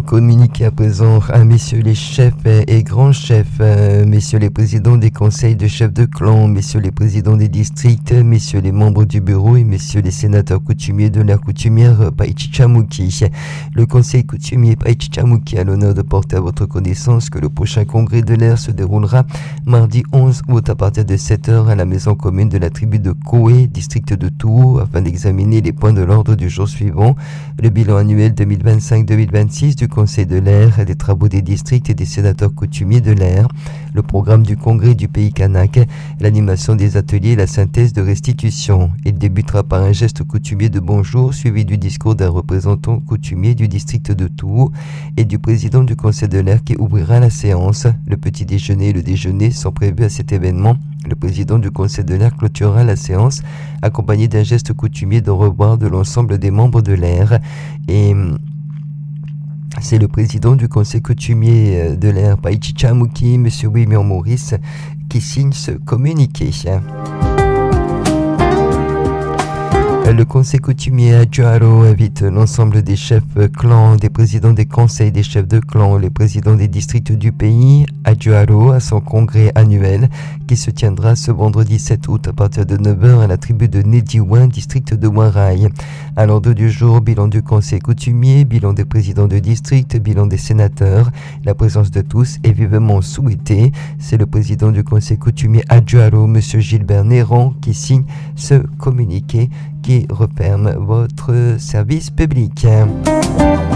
communiqué à présent à messieurs les chefs et grands chefs, messieurs les présidents des conseils de chefs de clan, messieurs les présidents des districts, messieurs les membres du bureau et messieurs les sénateurs coutumiers de l'aire coutumière Païchichamuki. Le conseil coutumier Païchichamuki a l'honneur de porter à votre connaissance que le prochain congrès de l'aire se déroulera mardi 11 août à partir de 7h à la maison commune de la tribu de Koé, district de Tours, afin d'examiner les points de l'ordre du jour suivant, le bilan annuel 2025-2026 du Conseil de l'air, des travaux des districts et des sénateurs coutumiers de l'air, le programme du congrès du pays kanak, l'animation des ateliers et la synthèse de restitution. Il débutera par un geste coutumier de bonjour suivi du discours d'un représentant coutumier du district de Tours et du président du Conseil de l'air qui ouvrira la séance. Le petit déjeuner et le déjeuner sont prévus à cet événement. Le président du Conseil de l'air clôturera la séance accompagné d'un geste coutumier de revoir de l'ensemble des membres de l'air. Et c'est le président du conseil coutumier de l'air Païchichamuki, M. Wimian Maurice, qui signe ce communiqué. Le conseil coutumier Adjuaro invite l'ensemble des chefs clans, des présidents des conseils des chefs de clan, les présidents des districts du pays, Adjuaro, à son congrès annuel qui se tiendra ce vendredi 7 août à partir de 9h à la tribu de Nediouin, district de Warai. À l'ordre du jour, bilan du conseil coutumier, bilan des présidents de district, bilan des sénateurs. La présence de tous est vivement souhaitée. C'est le président du conseil coutumier Adjuaro, M. Gilbert Néron, qui signe ce communiqué qui referme votre service public.